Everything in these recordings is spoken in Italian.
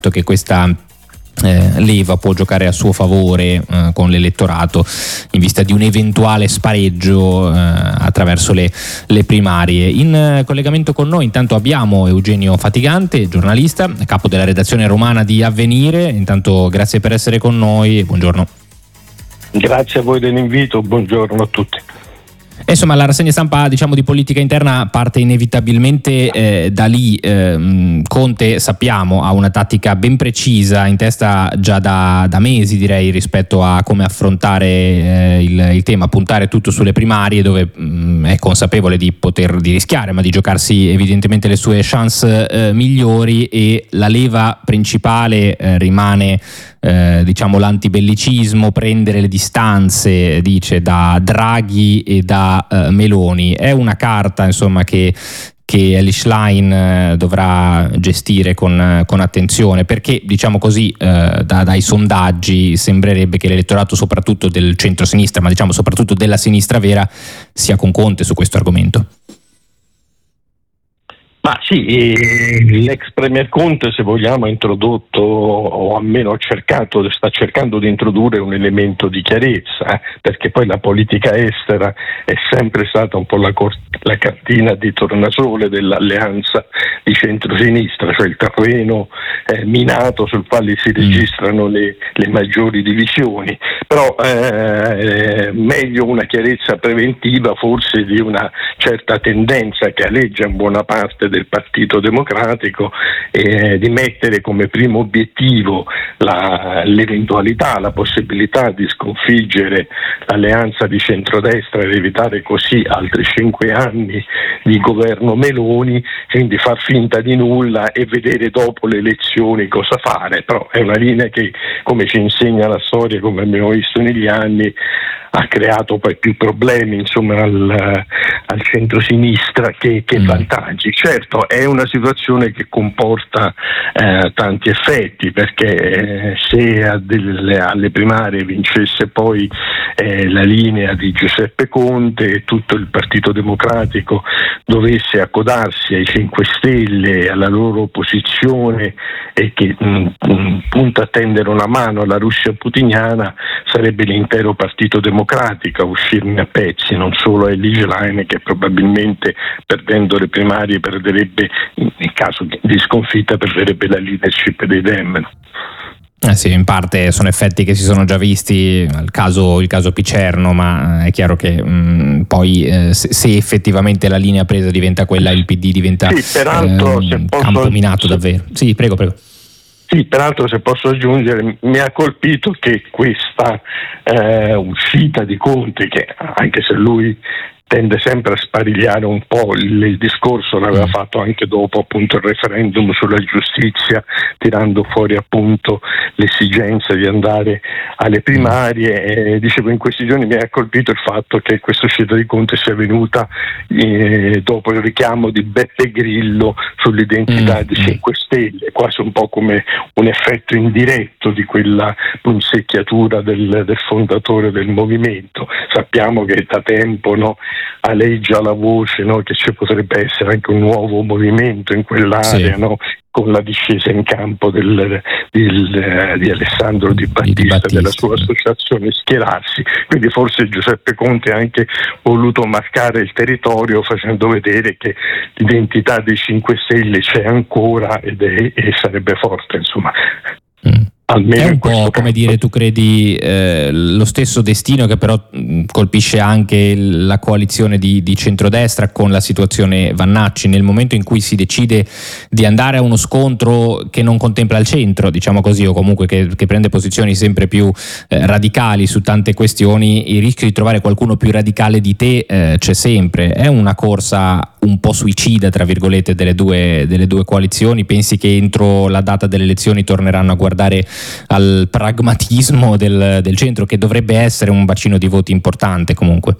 che questa leva può giocare a suo favore con l'elettorato in vista di un eventuale spareggio attraverso le primarie. In collegamento con noi intanto abbiamo Eugenio Fatigante, giornalista, capo della redazione romana di Avvenire. Intanto grazie per essere con noi e buongiorno. Grazie a voi dell'invito, buongiorno a tutti. Insomma, la rassegna stampa, diciamo, di politica interna parte inevitabilmente da lì. Conte, sappiamo, ha una tattica ben precisa in testa già da mesi, direi, rispetto a come affrontare il tema, puntare tutto sulle primarie, dove è consapevole di rischiare, ma di giocarsi evidentemente le sue chance migliori, e la leva principale rimane diciamo l'antibellicismo, prendere le distanze, dice, da Draghi e da Meloni. È una carta, insomma, che Elly Schlein dovrà gestire con attenzione, perché, diciamo così, dai sondaggi sembrerebbe che l'elettorato, soprattutto del centro-sinistra, ma diciamo soprattutto della sinistra vera, sia con Conte su questo argomento. Ma sì, l'ex premier Conte, se vogliamo, ha introdotto, o almeno sta cercando di introdurre un elemento di chiarezza, perché poi la politica estera è sempre stata un po' la cartina di tornasole dell'alleanza di centrosinistra, cioè il terreno minato sul quale si registrano le maggiori divisioni. Però meglio una chiarezza preventiva forse di una certa tendenza che aleggia in buona parte del Partito Democratico, di mettere come primo obiettivo l'eventualità, la possibilità di sconfiggere l'alleanza di centrodestra ed evitare così altri 5 anni di governo Meloni, quindi far finta di nulla e vedere dopo le elezioni cosa fare. Però è una linea che, come ci insegna la storia, come abbiamo visto negli anni, ha creato poi più problemi, insomma, al centro-sinistra che vantaggi. Certo, è una situazione che comporta tanti effetti, perché se alle primarie vincesse poi la linea di Giuseppe Conte e tutto il Partito Democratico dovesse accodarsi ai 5 Stelle, alla loro posizione, e che punta a tendere una mano alla Russia putiniana, sarebbe l'intero Partito Democratico a uscirne a pezzi, non solo Elly Schlein, che probabilmente, perdendo le primarie, perderebbe, in caso di sconfitta, perderebbe la leadership dei Dem. Sì, in parte sono effetti che si sono già visti, il caso Picerno, ma è chiaro che poi se effettivamente la linea presa diventa quella, il PD diventa campo minato davvero. Sì, prego. Sì, peraltro, se posso aggiungere, mi ha colpito che questa uscita di Conte, che anche se lui tende sempre a sparigliare un po' il discorso, l'aveva fatto anche dopo appunto il referendum sulla giustizia, tirando fuori appunto l'esigenza di andare alle primarie. Dicevo, in questi giorni mi ha colpito il fatto che questa uscita di Conte sia venuta dopo il richiamo di Beppe Grillo sull'identità di 5 Stelle, quasi un po' come un effetto indiretto di quella punzecchiatura del fondatore del movimento. Sappiamo che da tempo, no, aleggia la voce, no, che ci potrebbe essere anche un nuovo movimento in quell'area, sì, no, con la discesa in campo di Alessandro Di Battista, della sua associazione Schierarsi. Quindi forse Giuseppe Conte ha anche voluto marcare il territorio, facendo vedere che l'identità dei 5 Stelle c'è ancora e sarebbe forte, insomma. È un po', come dire, tu credi lo stesso destino che però colpisce anche la coalizione di centrodestra con la situazione Vannacci, nel momento in cui si decide di andare a uno scontro che non contempla il centro, diciamo così, o comunque che prende posizioni sempre più radicali su tante questioni, il rischio di trovare qualcuno più radicale di te c'è sempre. È una corsa un po' suicida, tra virgolette, delle due coalizioni. Pensi che entro la data delle elezioni torneranno a guardare al pragmatismo del centro, che dovrebbe essere un bacino di voti importante comunque?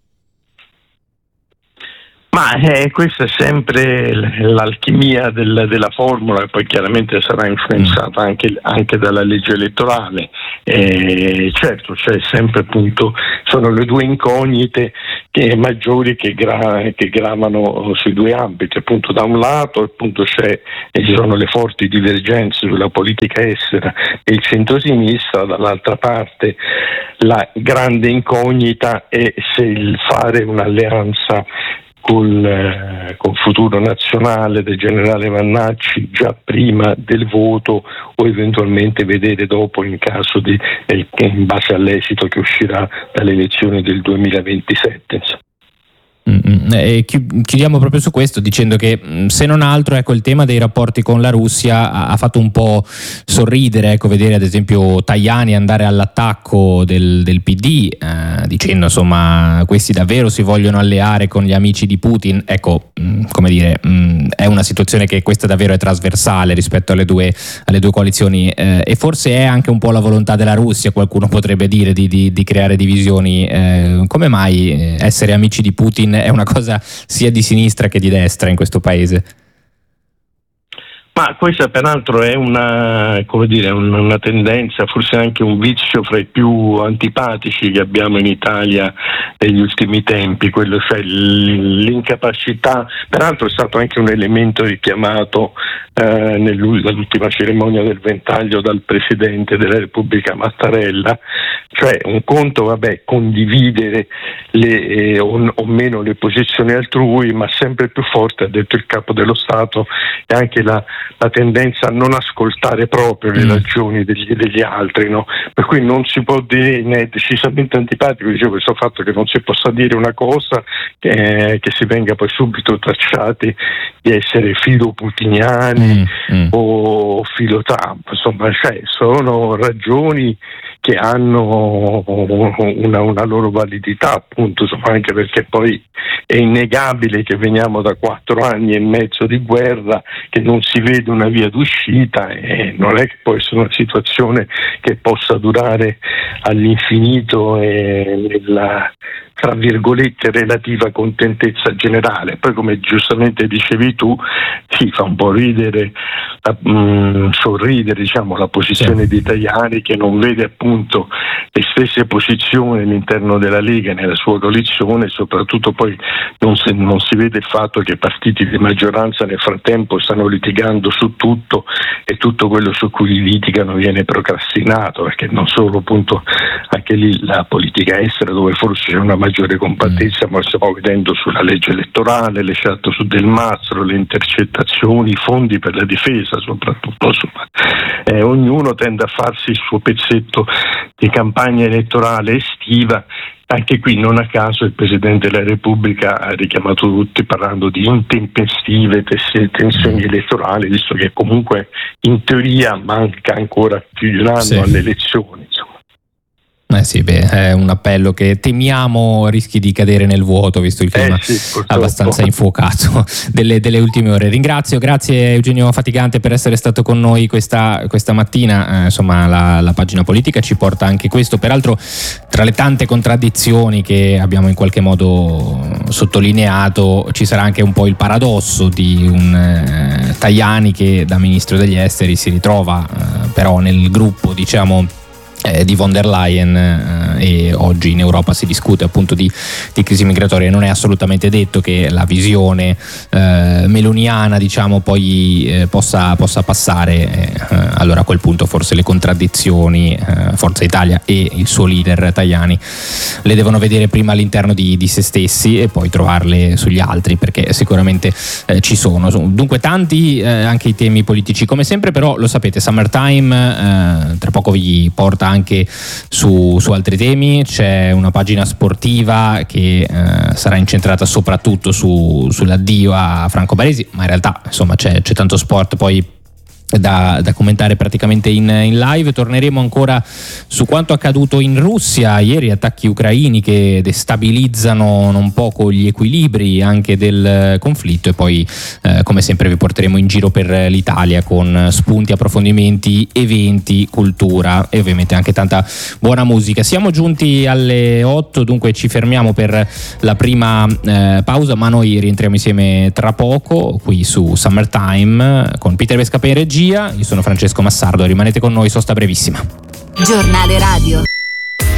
Ma questa è sempre l'alchimia della formula, e poi chiaramente sarà influenzata anche dalla legge elettorale. Certo, c'è sempre, appunto, sono le due incognite maggiori che gravano sui due ambiti. Appunto, da un lato appunto ci sono le forti divergenze sulla politica estera e il centrosinistra, dall'altra parte la grande incognita è se il fare un'alleanza col Futuro Nazionale del generale Vannacci già prima del voto o eventualmente vedere dopo in base all'esito che uscirà dalle elezioni del 2027. E chiudiamo proprio su questo dicendo che se non altro il tema dei rapporti con la Russia ha fatto un po' sorridere, vedere ad esempio Tajani andare all'attacco del PD dicendo insomma questi davvero si vogliono alleare con gli amici di Putin. Come dire, è una situazione che questa davvero è trasversale rispetto alle due coalizioni e forse è anche un po' la volontà della Russia, qualcuno potrebbe dire, di creare divisioni. Come mai essere amici di Putin è una cosa sia di sinistra che di destra in questo paese? Ma questa peraltro è una tendenza, forse anche un vizio fra i più antipatici che abbiamo in Italia negli ultimi tempi, quello cioè l'incapacità. Peraltro è stato anche un elemento richiamato nell'ultima cerimonia del Ventaglio dal Presidente della Repubblica Mattarella, cioè un conto condividere o meno le posizioni altrui, ma sempre più forte, ha detto il Capo dello Stato, e anche la tendenza a non ascoltare proprio le ragioni degli altri, no? Per cui non si può dire, è decisamente antipatico, dicevo, questo fatto che non si possa dire una cosa che si venga poi subito tacciati di essere filoputiniani o filo-Trump. Insomma, sono ragioni che hanno una loro validità, appunto, anche perché poi è innegabile che veniamo da 4 anni e mezzo di guerra, che non si vede una via d'uscita, e non è che può essere una situazione che possa durare all'infinito e nella, tra virgolette, relativa contentezza generale. Poi, come giustamente dicevi tu, si fa un po' ridere, sorridere, la posizione di Tajani, che non vede appunto le stesse posizioni all'interno della Lega, nella sua coalizione, e soprattutto poi non si vede il fatto che i partiti di maggioranza nel frattempo stanno litigando su tutto, e tutto quello su cui litigano viene procrastinato, perché non solo appunto anche lì la politica estera, dove forse c'è una maggiore compattezza, ma stiamo vedendo sulla legge elettorale, le scelte su Del Mastro, le intercettazioni, i fondi per la difesa soprattutto, ognuno tende a farsi il suo pezzetto di campagna elettorale estiva. Anche qui non a caso il Presidente della Repubblica ha richiamato tutti parlando di intempestive tensioni elettorali, visto che comunque in teoria manca ancora più di un anno alle elezioni. È un appello che temiamo rischi di cadere nel vuoto, visto il clima abbastanza infuocato delle ultime ore. Grazie Eugenio Fatigante per essere stato con noi questa mattina. La pagina politica ci porta anche questo. Peraltro, tra le tante contraddizioni che abbiamo in qualche modo sottolineato, ci sarà anche un po' il paradosso di un Tajani che da ministro degli esteri si ritrova però nel gruppo, di von der Leyen, e oggi in Europa si discute appunto di crisi migratoria. Non è assolutamente detto che la visione meloniana poi possa passare, allora a quel punto forse le contraddizioni Forza Italia e il suo leader Tajani le devono vedere prima all'interno di se stessi e poi trovarle sugli altri, perché sicuramente ci sono dunque tanti anche i temi politici, come sempre. Però lo sapete, Summertime tra poco vi porta anche su altri temi. C'è una pagina sportiva che sarà incentrata soprattutto sull'addio a Franco Baresi, ma in realtà c'è tanto sport poi da commentare praticamente in live. Torneremo ancora su quanto accaduto in Russia ieri, attacchi ucraini che destabilizzano non poco gli equilibri anche del conflitto, e poi come sempre vi porteremo in giro per l'Italia con spunti, approfondimenti, eventi, cultura e ovviamente anche tanta buona musica. Siamo giunti alle 8, dunque ci fermiamo per la prima pausa, ma noi rientriamo insieme tra poco qui su Summertime con Peter Vescapè in regia. Io sono Francesco Massardo, rimanete con noi, sosta brevissima. Giornale radio.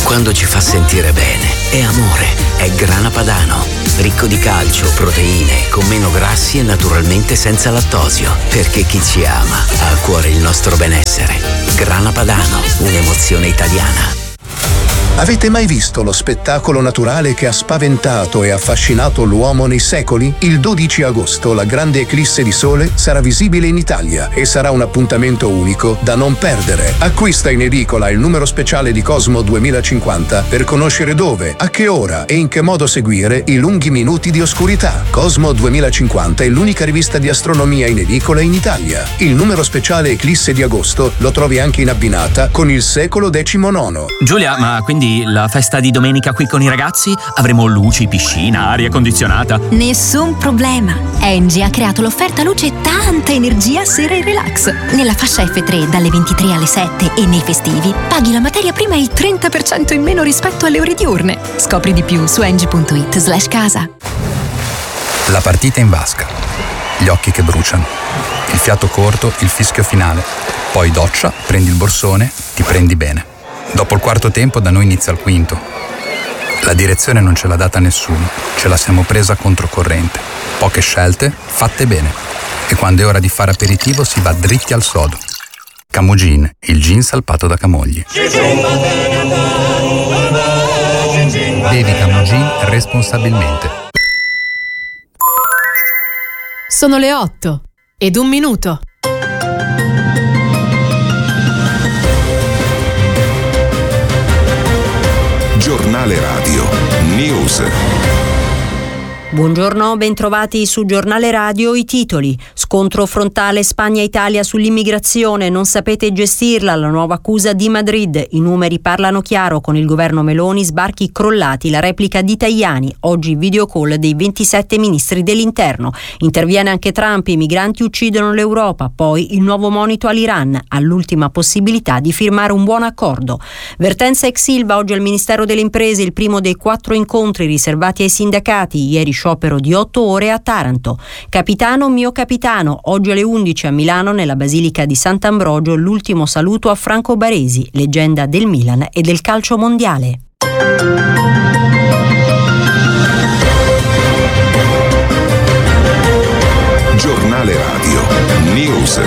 quando ci fa sentire bene. È amore, è Grana Padano. Ricco di calcio, proteine, con meno grassi e naturalmente senza lattosio. Perché chi ci ama ha a cuore il nostro benessere. Grana Padano, un'emozione italiana. Avete mai visto lo spettacolo naturale che ha spaventato e affascinato l'uomo nei secoli? Il 12 agosto la grande eclisse di sole sarà visibile in Italia e sarà un appuntamento unico da non perdere. Acquista in edicola il numero speciale di Cosmo 2050 per conoscere dove, a che ora e in che modo seguire i lunghi minuti di oscurità. Cosmo 2050 è l'unica rivista di astronomia in edicola in Italia. Il numero speciale eclisse di agosto lo trovi anche in abbinata con il secolo XIX. Giulia, ma quindi la festa di domenica qui con i ragazzi? Avremo luci, piscina, aria condizionata? Nessun problema. Engie ha creato l'offerta luce e tanta energia sera e relax. Nella fascia F3 dalle 23 alle 7 e nei festivi paghi la materia prima il 30% in meno rispetto alle ore diurne. Scopri di più su engie.it/casa. La partita in vasca, gli occhi che bruciano, il fiato corto, il fischio finale. Poi doccia, prendi il borsone, ti prendi bene. Dopo il quarto tempo da noi inizia il quinto. La direzione non ce l'ha data nessuno, ce la siamo presa controcorrente. Poche scelte, fatte bene. E quando è ora di fare aperitivo si va dritti al sodo. Camogin, il gin salpato da Camogli. Bevi Camogin responsabilmente. Sono le 8:01. Giornale Radio News. Buongiorno, bentrovati su Giornale Radio. I titoli: scontro frontale Spagna-Italia sull'immigrazione, non sapete gestirla, la nuova accusa di Madrid, i numeri parlano chiaro, con il governo Meloni sbarchi crollati, la replica di Tajani, oggi video call dei 27 ministri dell'interno, interviene anche Trump, i migranti uccidono l'Europa, poi il nuovo monito all'Iran, all'ultima possibilità di firmare un buon accordo. Vertenza ex Silva, oggi al Ministero delle Imprese il primo dei 4 incontri riservati ai sindacati, ieri sciopero di 8 ore a Taranto. Capitano mio capitano, oggi alle 11 a Milano nella Basilica di Sant'Ambrogio l'ultimo saluto a Franco Baresi, leggenda del Milan e del calcio mondiale. Giornale Radio News.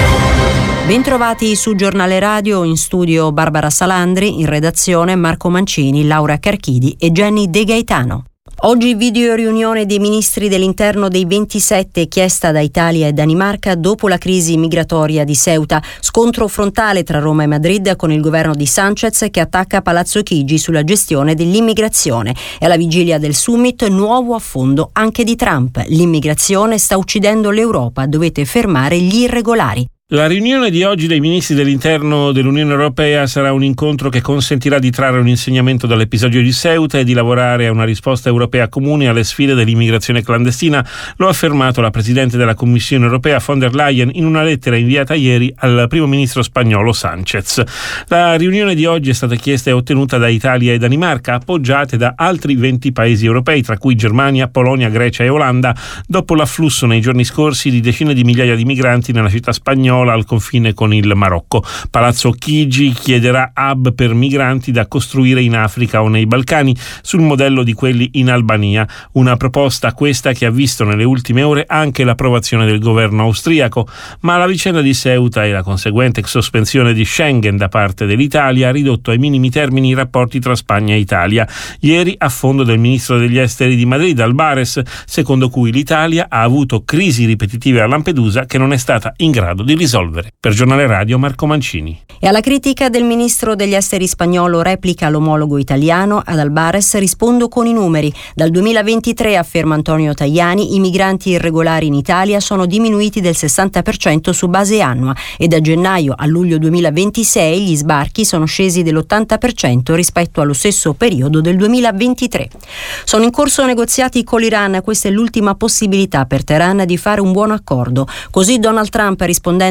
Bentrovati su Giornale Radio, in studio Barbara Salandri, in redazione Marco Mancini, Laura Carchidi e Jenny De Gaetano. Oggi video riunione dei ministri dell'interno dei 27 chiesta da Italia e Danimarca dopo la crisi migratoria di Ceuta. Scontro frontale tra Roma e Madrid con il governo di Sánchez che attacca Palazzo Chigi sulla gestione dell'immigrazione. E alla vigilia del summit nuovo affondo anche di Trump. L'immigrazione sta uccidendo l'Europa, dovete fermare gli irregolari. La riunione di oggi dei ministri dell'interno dell'Unione Europea sarà un incontro che consentirà di trarre un insegnamento dall'episodio di Ceuta e di lavorare a una risposta europea comune alle sfide dell'immigrazione clandestina, lo ha affermato la Presidente della Commissione Europea von der Leyen in una lettera inviata ieri al primo ministro spagnolo Sánchez. La riunione di oggi è stata chiesta e ottenuta da Italia e Danimarca, appoggiate da altri 20 paesi europei, tra cui Germania, Polonia, Grecia e Olanda, dopo l'afflusso nei giorni scorsi di decine di migliaia di migranti nella città spagnola al confine con il Marocco. Palazzo Chigi chiederà hub per migranti da costruire in Africa o nei Balcani sul modello di quelli in Albania, una proposta questa che ha visto nelle ultime ore anche l'approvazione del governo austriaco, ma la vicenda di Ceuta e la conseguente sospensione di Schengen da parte dell'Italia ha ridotto ai minimi termini i rapporti tra Spagna e Italia. Ieri affondo del ministro degli esteri di Madrid, Albares, secondo cui l'Italia ha avuto crisi ripetitive a Lampedusa che non è stata in grado di risolvere. Per Giornale Radio Marco Mancini. E alla critica del ministro degli esteri spagnolo replica l'omologo italiano, ad Albares rispondo con i numeri. Dal 2023, afferma Antonio Tajani, i migranti irregolari in Italia sono diminuiti del 60% su base annua e da gennaio a luglio 2026 gli sbarchi sono scesi dell'80% rispetto allo stesso periodo del 2023. Sono in corso negoziati con l'Iran, questa è l'ultima possibilità per Teheran di fare un buon accordo. Così Donald Trump, rispondendo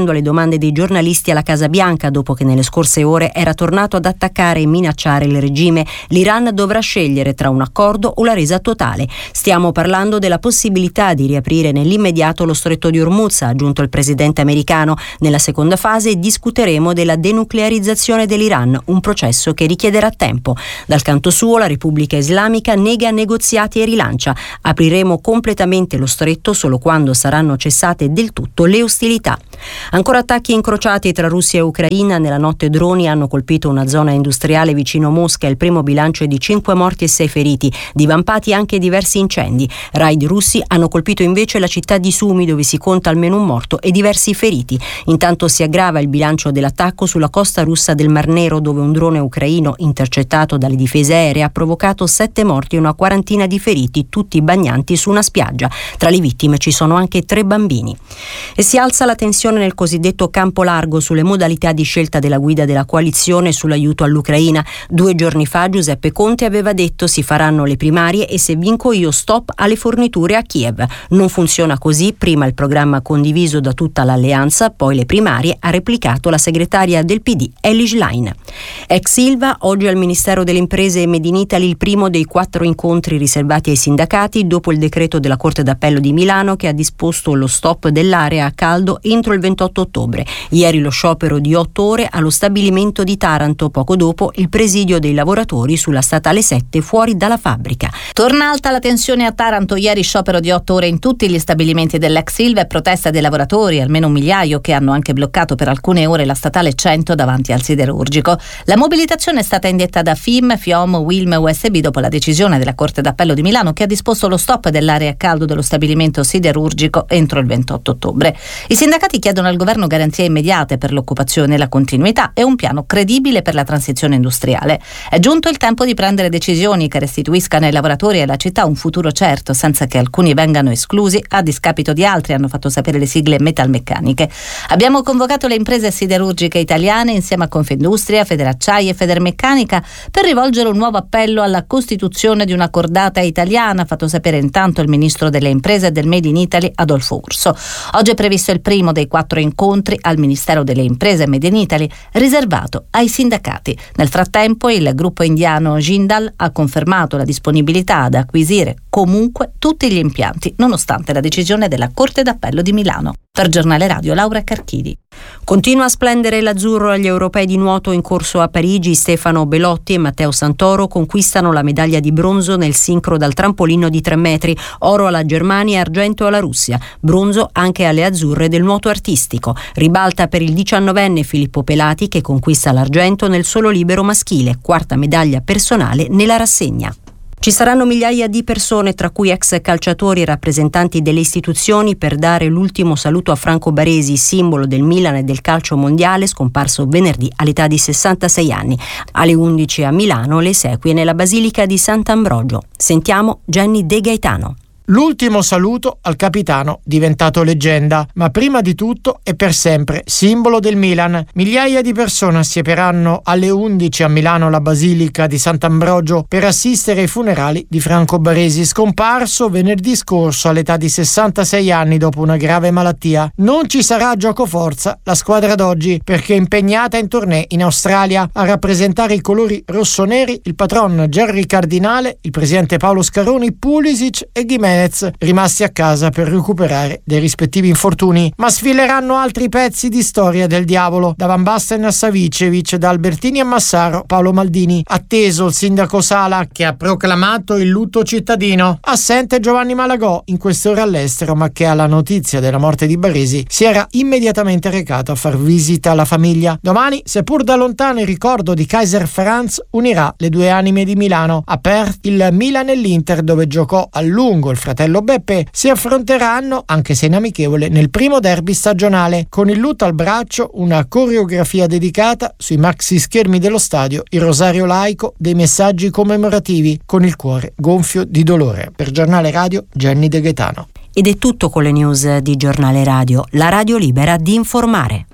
rispondendo alle domande dei giornalisti alla Casa Bianca dopo che nelle scorse ore era tornato ad attaccare e minacciare il regime. L'Iran dovrà scegliere tra un accordo o la resa totale. Stiamo parlando della possibilità di riaprire nell'immediato lo stretto di Hormuz, ha aggiunto il presidente americano. Nella seconda fase discuteremo della denuclearizzazione dell'Iran, un processo che richiederà tempo. Dal canto suo la Repubblica Islamica nega negoziati e rilancia. Apriremo completamente lo stretto solo quando saranno cessate del tutto le ostilità. Ancora attacchi incrociati tra Russia e Ucraina. Nella notte droni hanno colpito una zona industriale vicino Mosca. Il primo bilancio è di 5 morti e 6 feriti, divampati anche diversi incendi. Raid russi hanno colpito invece la città di Sumi, dove si conta almeno un morto e diversi feriti. Intanto si aggrava il bilancio dell'attacco sulla costa russa del Mar Nero, dove un drone ucraino intercettato dalle difese aeree ha provocato 7 morti e una quarantina di feriti, tutti bagnanti su una spiaggia. Tra le vittime ci sono anche 3 bambini. E si alza la tensione nel cosiddetto campo largo sulle modalità di scelta della guida della coalizione sull'aiuto all'Ucraina. 2 giorni fa Giuseppe Conte aveva detto: si faranno le primarie e se vinco io stop alle forniture a Kiev. Non funziona così, prima il programma condiviso da tutta l'alleanza, poi le primarie, ha replicato la segretaria del PD Elly Schlein. Ex Ilva, oggi al Ministero delle Imprese e Made in Italy il primo dei 4 incontri riservati ai sindacati dopo il decreto della Corte d'Appello di Milano che ha disposto lo stop dell'area a caldo entro il 28 ottobre. Ieri lo sciopero di 8 ore allo stabilimento di Taranto, poco dopo il presidio dei lavoratori sulla statale 7 fuori dalla fabbrica. Torna alta la tensione a Taranto, ieri sciopero di 8 ore in tutti gli stabilimenti dell'ex Ilva e protesta dei lavoratori, almeno 1 migliaio, che hanno anche bloccato per alcune ore la statale 100 davanti al siderurgico. La mobilitazione è stata indetta da FIM, FIOM, Wilm e USB dopo la decisione della Corte d'Appello di Milano che ha disposto lo stop dell'area a caldo dello stabilimento siderurgico entro il 28 ottobre. I sindacati chiedono al governo garanzie immediate per l'occupazione e la continuità e un piano credibile per la transizione industriale. È giunto il tempo di prendere decisioni che restituiscano ai lavoratori e alla città un futuro certo, senza che alcuni vengano esclusi a discapito di altri, hanno fatto sapere le sigle metalmeccaniche. Abbiamo convocato le imprese siderurgiche italiane insieme a Confindustria, Federacciai e Federmeccanica per rivolgere un nuovo appello alla costituzione di una cordata italiana, ha fatto sapere intanto il ministro delle imprese e del Made in Italy Adolfo Urso. Oggi è previsto il primo dei 4 incontri al Ministero delle Imprese e Made in Italy riservato ai sindacati. Nel frattempo il gruppo indiano Jindal ha confermato la disponibilità ad acquisire comunque tutti gli impianti, nonostante la decisione della Corte d'Appello di Milano. Per Giornale Radio, Laura Carchidi. Continua a splendere l'azzurro agli europei di nuoto in corso a Parigi. Stefano Belotti e Matteo Santoro conquistano la medaglia di bronzo nel sincro dal trampolino di 3 metri, oro alla Germania e argento alla Russia, bronzo anche alle azzurre del nuoto artistico. Ribalta per il 19enne Filippo Pelati che conquista l'argento nel solo libero maschile, 4ª medaglia personale nella rassegna. Ci saranno migliaia di persone, tra cui ex calciatori e rappresentanti delle istituzioni, per dare l'ultimo saluto a Franco Baresi, simbolo del Milan e del calcio mondiale, scomparso venerdì all'età di 66 anni. Alle 11 a Milano le esequie nella Basilica di Sant'Ambrogio. Sentiamo Gianni De Gaetano. L'ultimo saluto al capitano diventato leggenda, ma prima di tutto e per sempre simbolo del Milan. Migliaia di persone assieperanno alle 11 a Milano la Basilica di Sant'Ambrogio per assistere ai funerali di Franco Baresi, scomparso venerdì scorso all'età di 66 anni dopo una grave malattia. Non ci sarà giocoforza la squadra d'oggi perché è impegnata in tournée in Australia a rappresentare i colori rossoneri il patron Gerry Cardinale, il presidente Paolo Scaroni, Pulisic e Gimenez, rimasti a casa per recuperare dei rispettivi infortuni, ma sfileranno altri pezzi di storia del diavolo, da Van Basten a Savicevic, da Albertini a Massaro, Paolo Maldini. Atteso il sindaco Sala che ha proclamato il lutto cittadino. Assente Giovanni Malagò, in queste ore all'estero, ma che alla notizia della morte di Baresi si era immediatamente recato a far visita alla famiglia. Domani, seppur da lontano, il ricordo di Kaiser Franz unirà le 2 anime di Milano. A Perth il Milan e l'Inter, dove giocò a lungo il fratello Beppe, si affronteranno, anche se in amichevole, nel primo derby stagionale. Con il lutto al braccio, una coreografia dedicata sui maxi schermi dello stadio, il rosario laico dei messaggi commemorativi, con il cuore gonfio di dolore. Per Giornale Radio, Gianni De Gaetano. Ed è tutto con le news di Giornale Radio, la radio libera di informare.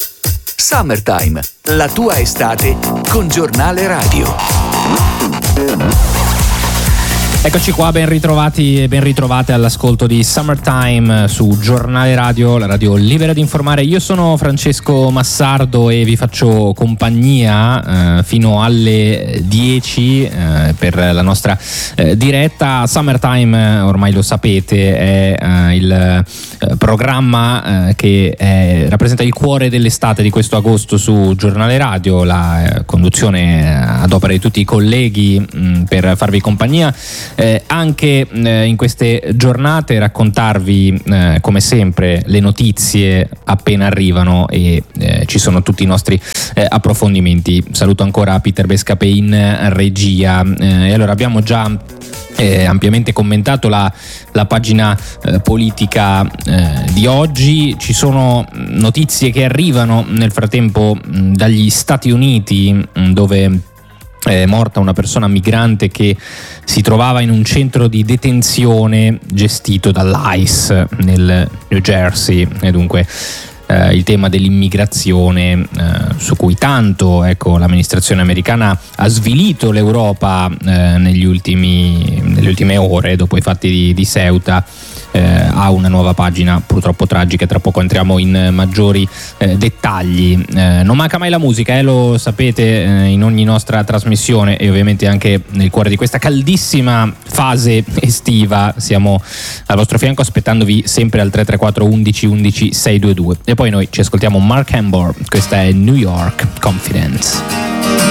Summertime, la tua estate con Giornale Radio. Eccoci qua, ben ritrovati e ben ritrovate all'ascolto di Summertime su Giornale Radio, la radio libera di informare. Io sono Francesco Massardo e vi faccio compagnia fino alle 10 per la nostra diretta. Summertime, ormai lo sapete, è il programma che rappresenta il cuore dell'estate di questo agosto su Giornale Radio. La conduzione ad opera di tutti i colleghi per farvi compagnia anche in queste giornate, raccontarvi come sempre le notizie appena arrivano e ci sono tutti i nostri approfondimenti. Saluto ancora Peter Bescape in regia. E allora abbiamo già ampiamente commentato la pagina politica di oggi. Ci sono notizie che arrivano nel frattempo dagli Stati Uniti, dove è morta una persona migrante che si trovava in un centro di detenzione gestito dall'ICE nel New Jersey, e dunque il tema dell'immigrazione su cui tanto l'amministrazione americana ha svilito l'Europa nelle ultime ore dopo i fatti di Ceuta, ha una nuova pagina purtroppo tragica. Tra poco entriamo in maggiori dettagli. Non manca mai la musica, lo sapete, in ogni nostra trasmissione, e ovviamente anche nel cuore di questa caldissima fase estiva siamo al vostro fianco, aspettandovi sempre al 334 11 11 622. E poi noi ci ascoltiamo Mark Hambor, questa è New York Confidence.